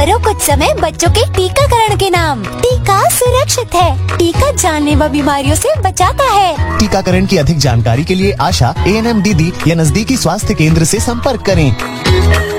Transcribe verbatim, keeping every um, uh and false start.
करो कुछ समय बच्चों के टीकाकरण के नाम। टीका सुरक्षित है। टीका जानलेवा बीमारियों से बचाता है। टीकाकरण की अधिक जानकारी के लिए आशा, ए एन एम दीदी या नजदीकी स्वास्थ्य केंद्र से संपर्क करें।